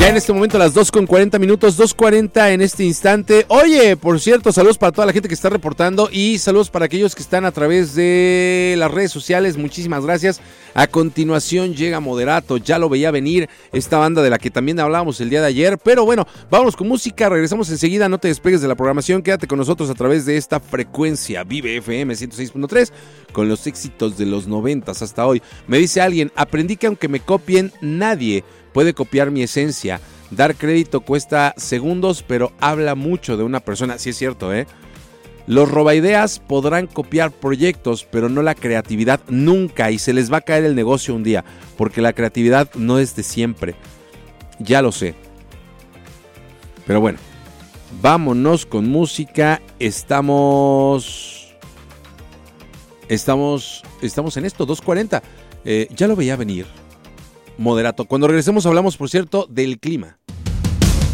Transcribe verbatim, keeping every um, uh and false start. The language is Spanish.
en este momento las dos con cuarenta minutos, dos cuarenta en este instante. Oye, por cierto, saludos para toda la gente que está reportando y saludos para aquellos que están a través de las redes sociales. Muchísimas gracias. A continuación llega Moderato, ya lo veía venir, esta banda de la que también hablábamos el día de ayer. Pero bueno, vámonos con música, regresamos enseguida, no te despegues de la programación, quédate con nosotros a través de esta frecuencia Vive F M ciento seis punto tres con los éxitos de los noventas hasta hoy. Me dice alguien, aprendí que aunque me copien, nadie puede copiar mi esencia. Dar crédito cuesta segundos, pero habla mucho de una persona. Sí es cierto, ¿eh? Los robaideas podrán copiar proyectos, pero no la creatividad nunca, y se les va a caer el negocio un día, porque la creatividad no es de siempre. Ya lo sé. Pero bueno, vámonos con música. Estamos... Estamos... Estamos en esto, dos cuarenta. Eh, ya lo veía venir. Moderato. Cuando regresemos hablamos, por cierto, del clima.